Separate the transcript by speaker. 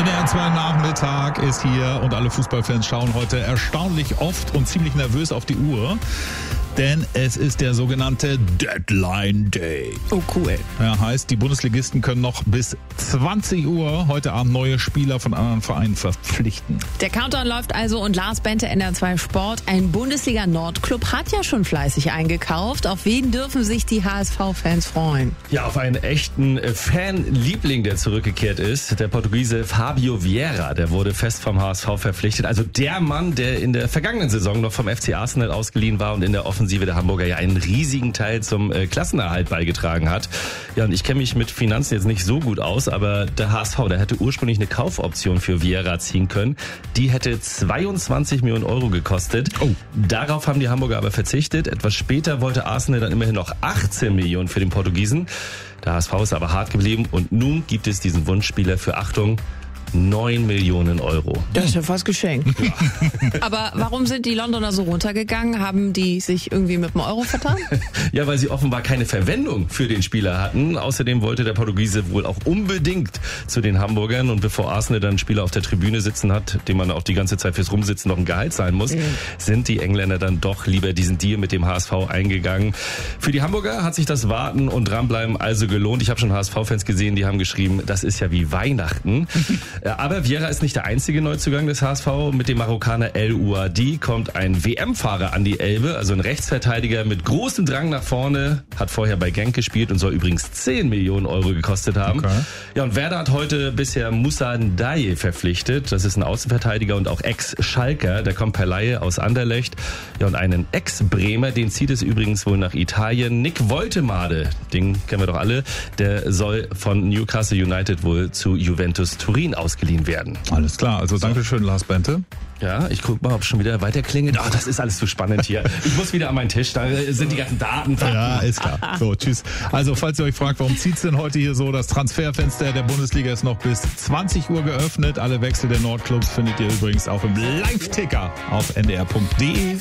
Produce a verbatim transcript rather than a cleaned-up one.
Speaker 1: N D R zwei Nachmittag ist hier und alle Fußballfans schauen heute erstaunlich oft und ziemlich nervös auf die Uhr. Denn es ist der sogenannte Deadline Day.
Speaker 2: Oh, cool.
Speaker 1: Ja, heißt, die Bundesligisten können noch bis zwanzig Uhr heute Abend neue Spieler von anderen Vereinen verpflichten.
Speaker 2: Der Countdown läuft also und Lars Bente, N D R zwei Sport. Ein Bundesliga-Nordclub hat ja schon fleißig eingekauft. Auf wen dürfen sich die H S V-Fans freuen?
Speaker 3: Ja, auf einen echten Fanliebling, der zurückgekehrt ist. Der Portugiese Fabio Vieira, der wurde fest vom H S V verpflichtet. Also der Mann, der in der vergangenen Saison noch vom F C Arsenal ausgeliehen war und in der Offensive der Hamburger ja einen riesigen Teil zum äh, Klassenerhalt beigetragen hat. Ja, und ich kenne mich mit Finanzen jetzt nicht so gut aus, aber der H S V, der hätte ursprünglich eine Kaufoption für Vieira ziehen können. Die hätte zweiundzwanzig Millionen Euro gekostet. Oh. Darauf haben die Hamburger aber verzichtet. Etwas später wollte Arsenal dann immerhin noch achtzehn Millionen für den Portugiesen. Der H S V ist aber hart geblieben und nun gibt es diesen Wunschspieler für, Achtung, neun Millionen Euro.
Speaker 2: Das ist ja fast geschenkt. Ja. Aber warum sind die Londoner so runtergegangen? Haben die sich irgendwie mit dem Euro vertan?
Speaker 3: Ja, weil sie offenbar keine Verwendung für den Spieler hatten. Außerdem wollte der Portugiese wohl auch unbedingt zu den Hamburgern. Und bevor Arsenal dann einen Spieler auf der Tribüne sitzen hat, dem man auch die ganze Zeit fürs Rumsitzen noch ein Gehalt zahlen muss, mhm. sind die Engländer dann doch lieber diesen Deal mit dem H S V eingegangen. Für die Hamburger hat sich das Warten und Dranbleiben also gelohnt. Ich habe schon H S V-Fans gesehen, die haben geschrieben, das ist ja wie Weihnachten. Aber Vieira ist nicht der einzige Neuzugang des H S V. Mit dem Marokkaner El Ouadi kommt ein W M-Fahrer an die Elbe, also ein Rechtsverteidiger mit großem Drang nach vorne, hat vorher bei Genk gespielt und soll übrigens zehn Millionen Euro gekostet haben. Okay. Ja, und Werder hat heute bisher Moussa Ndiaye verpflichtet. Das ist ein Außenverteidiger und auch Ex-Schalker. Der kommt per Leihe aus Anderlecht. Ja, und einen Ex-Bremer, den zieht es übrigens wohl nach Italien. Nick Woltemade, den kennen wir doch alle, der soll von Newcastle United wohl zu Juventus Turin ausgeliehen werden.
Speaker 1: Alles klar, also danke schön, Lars Bente.
Speaker 3: Ja, ich guck mal, ob schon wieder weiter klingelt. Oh, das ist alles zu spannend hier. Ich muss wieder an meinen Tisch, da sind die ganzen Daten.
Speaker 1: Ja, ist klar. So, tschüss. Also, falls ihr euch fragt, warum zieht's denn heute hier so? Das Transferfenster der Bundesliga ist noch bis zwanzig Uhr geöffnet. Alle Wechsel der Nordclubs findet ihr übrigens auch im Live-Ticker auf n d r punkt d e.